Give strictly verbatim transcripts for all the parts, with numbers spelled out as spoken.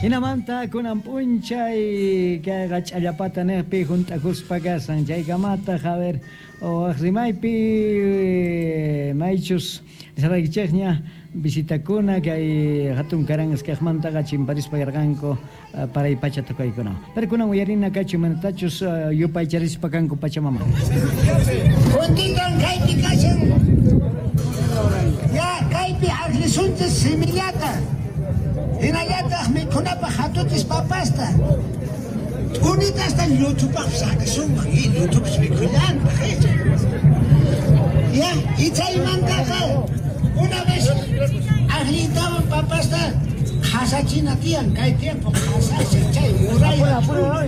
Hinamanta kunan punchay que gachallapata nepi junta kuspagas chaykamata haber o rimaypi maichus saraychegña visitakuna que hatun karangas que mantaga chimparis pagarganko para y pacha tokaykuna pero kuna uyarina kachu manatachus yupay charis pakanko pachamama Kuntitan kaypi kashan ya kaypi arlisuntes simillata hinallataq mikhunapaq hatutis papasta unita hasta llutupaq sakasunman y llutupis mikhullanpaq ya y chaymantaqa una vez arlitaban papasta hasachina tiyan kay tiempo hasacha chay muraya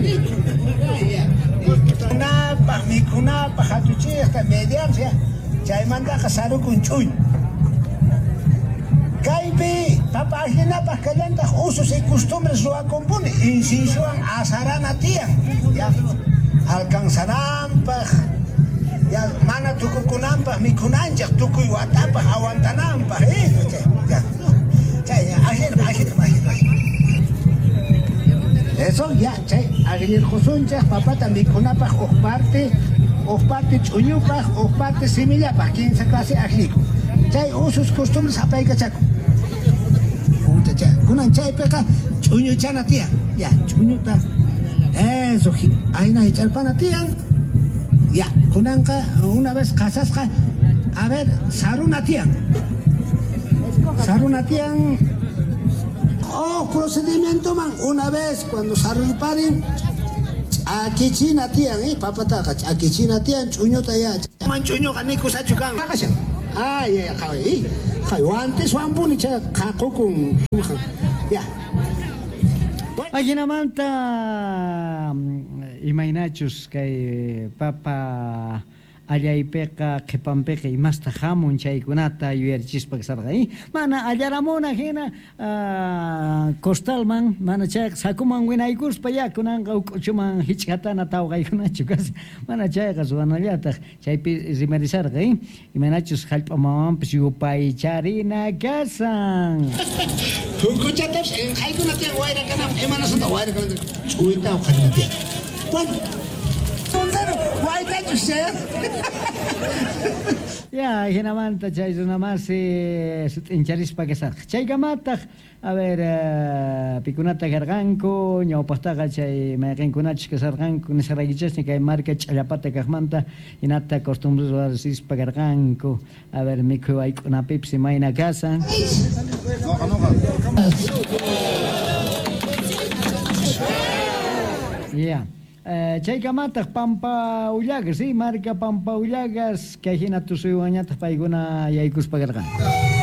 mikhunapaq mikhunapaq hatuchiyaqta mediancia chaymantaqa sarukun ch'uy kaypi papa arlinapaq kallantaq usos y costumbres ruwakunpuni inciensuwan asarana tiyan ya alcanzananpaq ya mana tukukunanpaq mikhunanchaq tukuy watapaq awantananpaq eso chay ya chay ajin ajin ajin ajin eso ya chay agrirqusunchaq papata mikhunapaq uq parte uq parte ch'uñupaq uq parte simillapaq quince clase agriku chay usos costumbres hapaykachaku puta chay kunan chaypiqa ch'uñuchana tiyan ya ch'uñuta eso ayna hicharpana tiyan ya kunanqa una vez casasqa a ver saruna tiyan saruna tiyan oh procedimiento man una vez cuando sarunparin akichina tiyan eh papataqa akichina tiyan ch'uñuta ya man ch'uñuqa nikusachu kan kashan ay ya kay kay antes wampuni cha qaqukun ya Aginamanta imaynachus kay papa allaypiqa qhipanpiqa imasta hamun chaykunata yuyarichispa kasarqay mana allaramuna hina costalman mana chay sakuman winaykuspa ya kunanqa uk'uchuman hich'atana tawqaykunachu kas mana chayqa suwanallataq chaypi rimarisarqay imaynachus hallp'amamanpis yupay charina kasan Kukuchataps qaykunatiyan wayrakanam imanasanta wayrakanam ch'uyta uqarinatiyan bueno ya hinamanta chay runamasi sutincharispa kasarqa chaykamataq a ver pikunata karqanku ñawpaqtaqa chay mayqinkunachus kasarqanku nisqaraykichasmi kay marca ch'allapata kaqmanta hinata costumbres ruwarispa karqanku a ver mikhuy waykunapipas imayna kasan ya chaykamataq Pampa Ullagas, sí, marca Pampa Ullagas, que hina tusuywañataq paykuna yaykuspa karqanku.